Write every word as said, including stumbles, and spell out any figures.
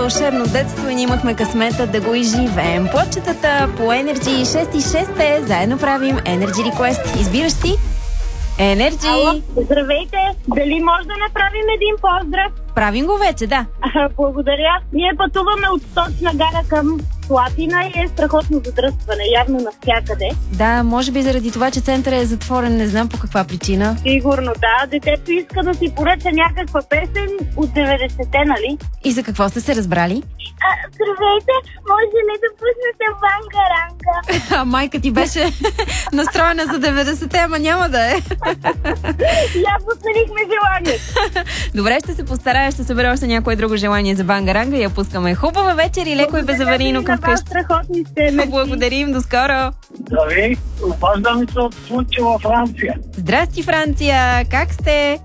вълшебно детство и ние имахме късмета да го изживеем. Плочетата по Energy шест и шест е, заедно правим Energy Request. Избираш ти? Energy! Ало, здравейте! Дали може да направим един поздрав? Правим го вече, да. А, благодаря. Ние пътуваме от Сточна гара към Слатина и е страхотно задръстване, явно навсякъде. Да, може би заради това, че центърът е затворен, не знам по каква причина. Сигурно, да. Детето иска да си поръча някаква песен от деветдесетте, нали? И за какво сте се разбрали? А, здравейте, може ли да пуснете Бангаранга? А майка ти беше настроена за деветдесетте, ама няма да е. Я посменихме желанието. Добре, ще се постарая, ще събера още някое друго желание за Бангаранга и я пускаме. Хубава вечер и леко и безаварийно към къща. Страхотни сте. Благодарим, до скоро. Здравей, обаждам се от случай във Франция. Здрасти, Франция, как сте?